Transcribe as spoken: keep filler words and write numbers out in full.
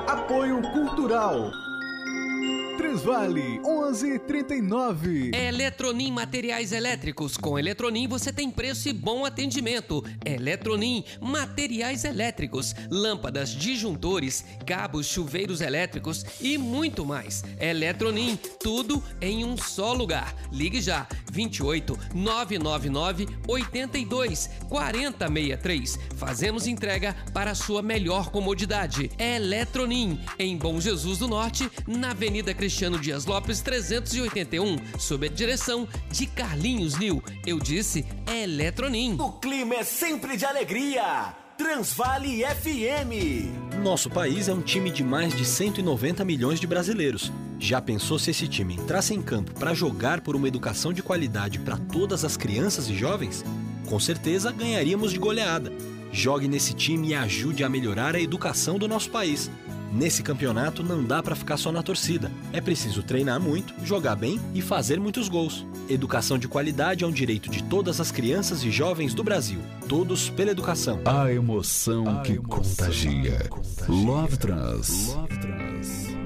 Apoio Cultural. Transvale onze trinta e nove. Eletronim Materiais Elétricos. Com Eletronim você tem preço e bom atendimento. Eletronim Materiais Elétricos. Lâmpadas, disjuntores, cabos, chuveiros elétricos e muito mais. Eletronim, tudo em um só lugar. Ligue já. vinte e oito, nove nove nove, oitenta e dois, quarenta sessenta e três. Fazemos entrega para a sua melhor comodidade. Eletronim, em Bom Jesus do Norte, na Avenida Cristiano Dias Lopes, trezentos e oitenta e um, sob a direção de Carlinhos Nil. Eu disse Eletronim. O clima é sempre de alegria. Transvale F M. Nosso país é um time de mais de cento e noventa milhões de brasileiros. Já pensou se esse time entrasse em campo para jogar por uma educação de qualidade para todas as crianças e jovens? Com certeza ganharíamos de goleada. Jogue nesse time e ajude a melhorar a educação do nosso país. Nesse campeonato não dá para ficar só na torcida. É preciso treinar muito, jogar bem e fazer muitos gols. Educação de qualidade é um direito de todas as crianças e jovens do Brasil. Todos pela educação. A emoção, a que, emoção contagia. que contagia. Love Trans. Love Trans.